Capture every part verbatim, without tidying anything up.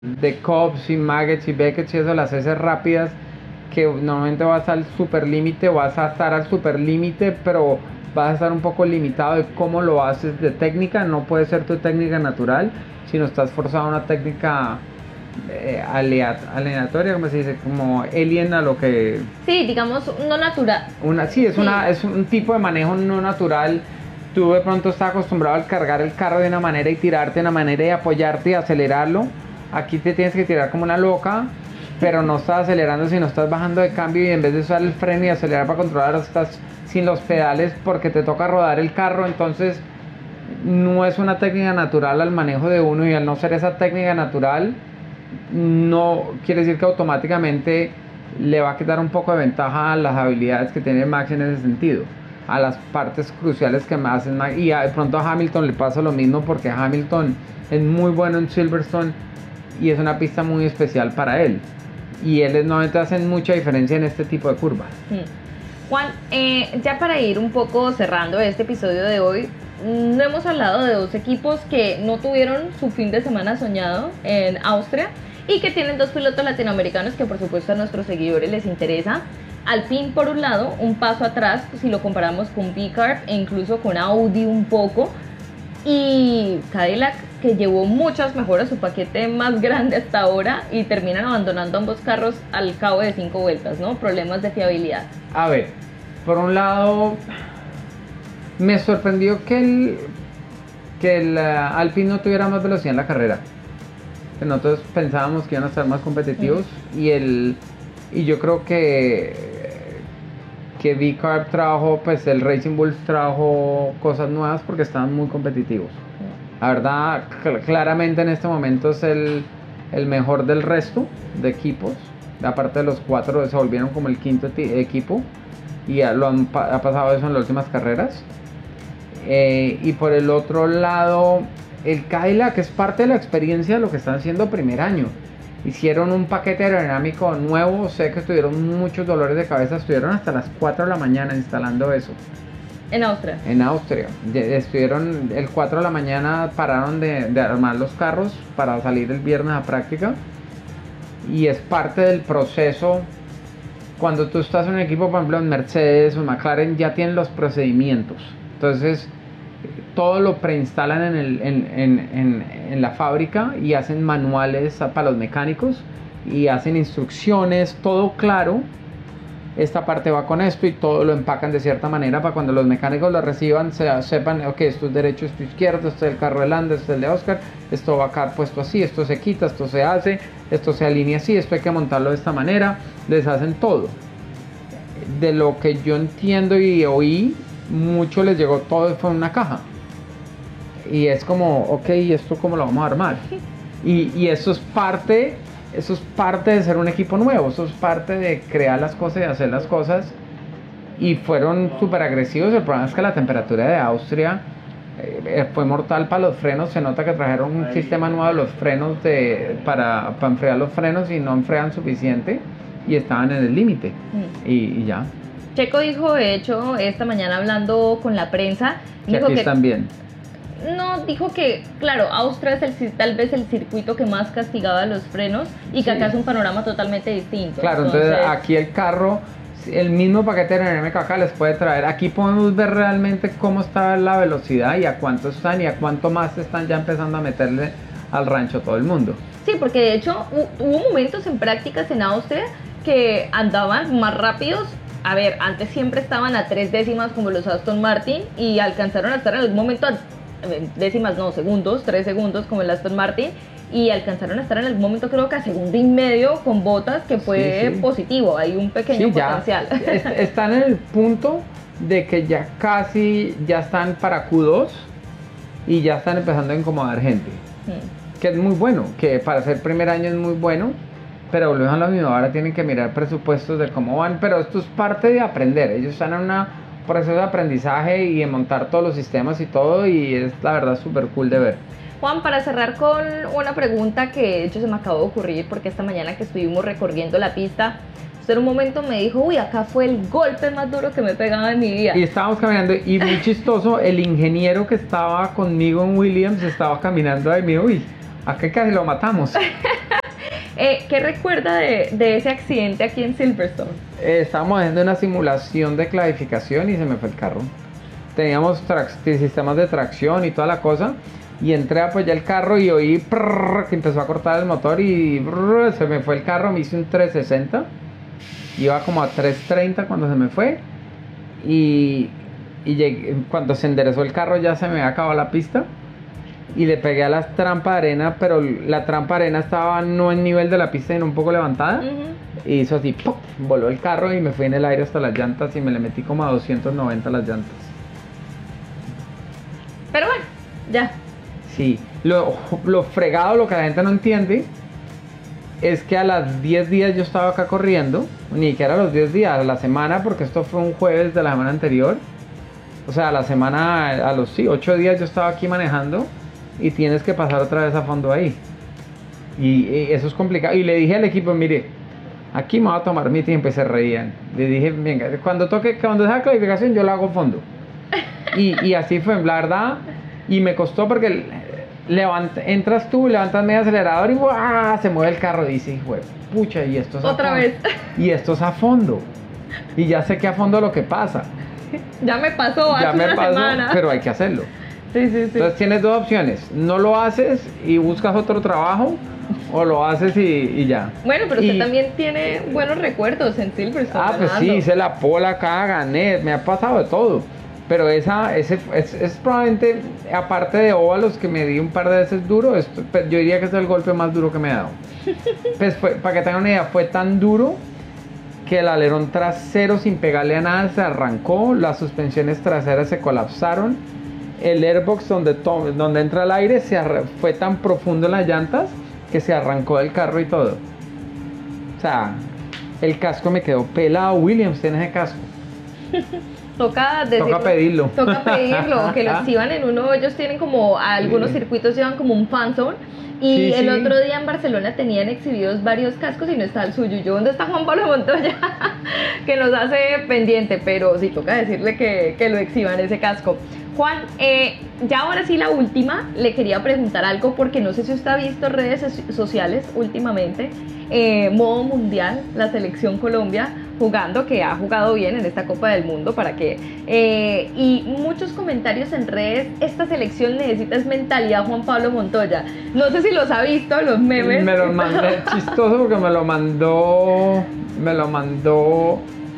de Cobbs y Maggots y Beckett y eso, las heces rápidas, que normalmente vas al super límite, vas a estar al super límite, pero vas a estar un poco limitado de cómo lo haces de técnica. No puede ser tu técnica natural, sino estás forzado a una técnica eh, aleatoria, como se dice, como alien a lo que... Sí, digamos, no natural. Una, sí, es, sí. Una, es un tipo de manejo no natural. Tú de pronto estás acostumbrado a cargar el carro de una manera y tirarte de una manera y apoyarte y acelerarlo. Aquí te tienes que tirar como una loca, pero no estás acelerando, sino estás bajando de cambio, y en vez de usar el freno y acelerar para controlar, estás sin los pedales porque te toca rodar el carro. Entonces no es una técnica natural al manejo de uno, y al no ser esa técnica natural, no quiere decir que automáticamente le va a quitar un poco de ventaja a las habilidades que tiene Max en ese sentido, a las partes cruciales que me hacen Max. Y de pronto a Hamilton le pasa lo mismo, porque Hamilton es muy bueno en Silverstone y es una pista muy especial para él, y él normalmente hacen mucha diferencia en este tipo de curvas. Juan, eh, ya para ir un poco cerrando este episodio de hoy, no hemos hablado de dos equipos que no tuvieron su fin de semana soñado en Austria y que tienen dos pilotos latinoamericanos que por supuesto a nuestros seguidores les interesa. Alpine, por un lado, un paso atrás si lo comparamos con V-Carb e incluso con Audi un poco, y Cadillac, que llevó muchas mejoras, su paquete más grande hasta ahora, y terminan abandonando ambos carros al cabo de cinco vueltas, ¿no? Problemas de fiabilidad. A ver, por un lado, me sorprendió que el, que el uh, Alpine no tuviera más velocidad en la carrera. Que nosotros pensábamos que iban a estar más competitivos, sí. y el y yo creo que que V-Carb trajo, pues el Racing Bulls trajo cosas nuevas porque estaban muy competitivos. La verdad, cl- claramente en este momento es el, el mejor del resto de equipos. Aparte de los cuatro, se volvieron como el quinto ti- equipo, y ya lo han pa- ha pasado eso en las últimas carreras. Eh, y por el otro lado, el Cadillac es parte de la experiencia de lo que están haciendo primer año. Hicieron un paquete aerodinámico nuevo, sé que tuvieron muchos dolores de cabeza, estuvieron hasta las cuatro de la mañana instalando eso. En Austria. En Austria. Estuvieron el cuatro de la mañana, pararon de, de armar los carros para salir el viernes a práctica. Y es parte del proceso. Cuando tú estás en un equipo, por ejemplo en Mercedes o McLaren, ya tienen los procedimientos. Entonces todo lo preinstalan en, el, en, en, en, en la fábrica, y hacen manuales para los mecánicos y hacen instrucciones, todo claro. Esta parte va con esto, y todo lo empacan de cierta manera para cuando los mecánicos lo reciban se, sepan, ok, esto es derecho, esto es izquierdo, esto es el carro de Landa, esto es el de Oscar, esto va acá puesto así, esto se quita, esto se hace, esto se alinea así, esto hay que montarlo de esta manera. Les hacen todo. De lo que yo entiendo y oí, mucho les llegó todo fue en una caja. Y es como, ok, ¿esto cómo lo vamos a armar? Y, y eso es parte, eso es parte de ser un equipo nuevo, eso es parte de crear las cosas y hacer las cosas. Y fueron súper agresivos. El problema es que la temperatura de Austria eh, fue mortal para los frenos. Se nota que trajeron un sistema nuevo de los frenos de, para, para enfriar los frenos, y no enfrian suficiente, y estaban en el límite. Mm. Y, y ya. Checo dijo, de hecho, esta mañana hablando con la prensa, que dijo aquí que están bien. No, dijo que, claro, Austria es el, tal vez el circuito que más castigaba los frenos, y que sí. Acá es un panorama totalmente distinto. Claro, entonces, entonces aquí el carro, el mismo paquete aerodinámico acá les puede traer. Aquí podemos ver realmente cómo está la velocidad y a cuánto están, y a cuánto más están ya empezando a meterle al rancho todo el mundo. Sí, porque de hecho hubo momentos en prácticas en Austria que andaban más rápidos. A ver, antes siempre estaban a tres décimas como los Aston Martin, y alcanzaron a estar en algún momento a décimas, no, segundos, tres segundos como el Aston Martin, y alcanzaron a estar en algún momento creo que a segundo y medio con Bottas, que fue sí, sí. positivo, hay un pequeño sí, potencial. Ya, están en el punto de que ya casi ya están para Q dos, y ya están empezando a incomodar gente, hmm. que es muy bueno, que para ser primer año es muy bueno, pero volvemos a lo mismo, ahora tienen que mirar presupuestos de cómo van, pero esto es parte de aprender, ellos están en una proceso de aprendizaje y de montar todos los sistemas y todo, y es la verdad súper cool de ver. Juan, para cerrar con una pregunta que de hecho se me acabó de ocurrir, porque esta mañana que estuvimos recorriendo la pista, usted en un momento me dijo, uy, acá fue el golpe más duro que me he pegado en mi vida. Y estábamos caminando, y muy chistoso, el ingeniero que estaba conmigo en Williams estaba caminando ahí, me dijo, uy, Aquí casi lo matamos. Eh, ¿Qué recuerda de, de ese accidente aquí en Silverstone? Eh, estábamos haciendo una simulación de clasificación y se me fue el carro. Teníamos sistemas de tracción y toda la cosa. Y entré a apoyar el carro y oí prrr, que empezó a cortar el motor y prrr, se me fue el carro. Me hice un trescientos sesenta. Iba como a trescientos treinta cuando se me fue. Y, y llegué, cuando se enderezó el carro ya se me había acabado la pista. Y le pegué a la trampa de arena, pero la trampa de arena estaba no en nivel de la pista, sino un poco levantada. Uh-huh. Y hizo así, ¡pum! Voló el carro y me fui en el aire hasta las llantas y me le metí como a doscientos noventa las llantas. Pero bueno, ya. Sí, lo, lo fregado, lo que la gente no entiende, es que a las diez días yo estaba acá corriendo, ni que era a los diez días, a la semana, porque esto fue un jueves de la semana anterior. O sea, a la semana, a los sí, ocho días yo estaba aquí manejando. Y tienes que pasar otra vez a fondo ahí. Y, y eso es complicado. Y le dije al equipo, mire, aquí me voy a tomar mi tiempo. Y se reían. Le dije, venga, cuando toque, cuando sea clasificación yo lo hago a fondo. Y, y así fue, la verdad. Y me costó porque levanta, entras tú, levantas medio acelerador y ¡buah! Se mueve el carro. Y dice, hijo de pucha, y esto es a otra fondo. vez. Y esto es a fondo. Y ya sé que a fondo lo que pasa. Ya me pasó hace ya me una pasó, semana. Pero hay que hacerlo. Sí, sí, sí. Entonces tienes dos opciones, no lo haces y buscas otro trabajo, o lo haces y, y ya. Bueno, pero y, usted también tiene buenos recuerdos en Silverstone. Ah, pues sí, hice la pola acá, gané, me ha pasado de todo. Pero esa, ese, es, es probablemente, aparte de óvalos que me di un par de veces duro, esto, yo diría que es el golpe más duro que me he dado. Pues fue, para que tengan una idea, fue tan duro que el alerón trasero sin pegarle a nada se arrancó, las suspensiones traseras se colapsaron. El airbox donde, to- donde entra el aire se arra- fue tan profundo en las llantas que se arrancó del carro y todo. O sea, el casco me quedó pelado. Williams tiene ese casco. Toca, decirlo, toca pedirlo. Toca pedirlo, que lo exhiban en uno. Ellos tienen como, algunos sí. circuitos llevan como un fan zone. Y sí, el sí. otro día en Barcelona tenían exhibidos varios cascos y no está el suyo. Yo, ¿dónde está Juan Pablo Montoya? Que nos hace pendiente, pero sí toca decirle que, que lo exhiban ese casco. Juan, eh, ya ahora sí la última, le quería preguntar algo porque no sé si usted ha visto redes sociales últimamente, eh, modo mundial, la selección Colombia jugando, que ha jugado bien en esta Copa del Mundo, para que, eh, y muchos comentarios en redes, esta selección necesita es mentalidad Juan Pablo Montoya. No sé si los ha visto, los memes. Me lo mandé chistoso porque me lo mandó, me lo mandó,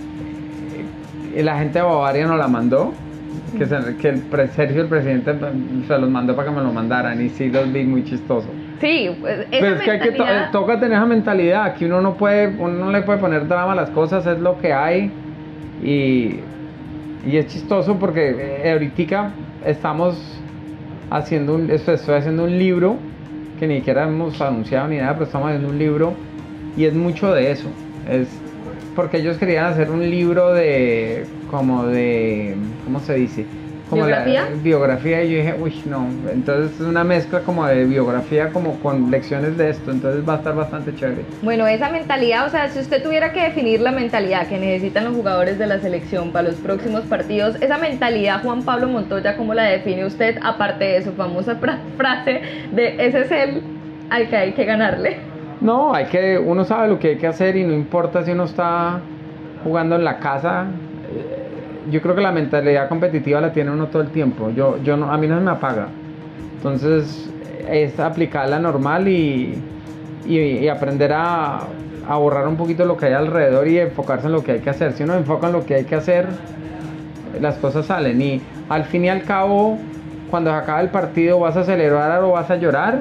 y la gente de Bavaria nos la mandó. Que, se, que el Sergio, el presidente, se los mandó para que me lo mandaran y sí los vi muy chistosos. Sí, pues esa pero es que, hay que to toca tener esa mentalidad, que uno no puede, uno no le puede poner drama a las cosas, es lo que hay. Y, y es chistoso porque eh, ahorita estamos haciendo un, estoy haciendo un libro que ni siquiera hemos anunciado ni nada, pero estamos haciendo un libro y es mucho de eso. Es porque ellos querían hacer un libro de, como de, ¿cómo se dice? Como ¿Biografía? La, biografía, y yo dije, uy, no, entonces es una mezcla como de biografía, como con lecciones de esto, entonces va a estar bastante chévere. Bueno, esa mentalidad, o sea, si usted tuviera que definir la mentalidad que necesitan los jugadores de la selección para los próximos partidos, esa mentalidad, Juan Pablo Montoya, ¿cómo la define usted? Aparte de su famosa frase de, ese es el al que hay que ganarle. No, hay que, uno sabe lo que hay que hacer y no importa si uno está jugando en la casa. Yo creo que la mentalidad competitiva la tiene uno todo el tiempo. Yo, yo no, a mí no se me apaga. Entonces es aplicarla normal y, y, y aprender a, a borrar un poquito lo que hay alrededor y enfocarse en lo que hay que hacer. Si uno enfoca en lo que hay que hacer, las cosas salen. Y al fin y al cabo, cuando se acaba el partido, vas a celebrar o vas a llorar.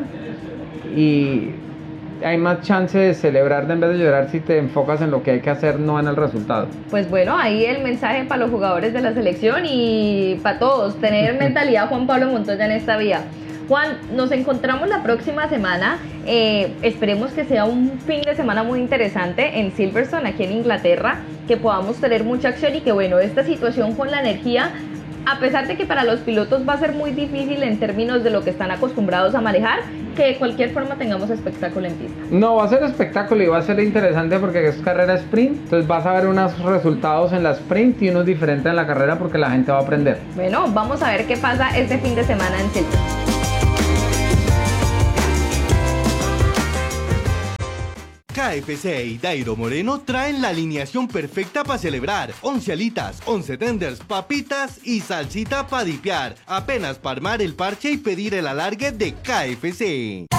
Y hay más chance de celebrar de en vez de llorar si te enfocas en lo que hay que hacer, no en el resultado. Pues bueno, ahí el mensaje para los jugadores de la selección y para todos, tener mentalidad Juan Pablo Montoya en esta vía. Juan, nos encontramos la próxima semana, eh, esperemos que sea un fin de semana muy interesante en Silverstone, aquí en Inglaterra, que podamos tener mucha acción y que bueno, esta situación con la energía, a pesar de que para los pilotos va a ser muy difícil en términos de lo que están acostumbrados a manejar, que de cualquier forma tengamos espectáculo en pista. No, va a ser espectáculo y va a ser interesante porque es carrera sprint, entonces vas a ver unos resultados en la sprint y unos diferentes en la carrera porque la gente va a aprender. Bueno, vamos a ver qué pasa este fin de semana en Silverstone. K F C y Dairo Moreno traen la alineación perfecta para celebrar. once alitas, once tenders, papitas y salsita para dipear. Apenas para armar el parche y pedir el alargue de K F C.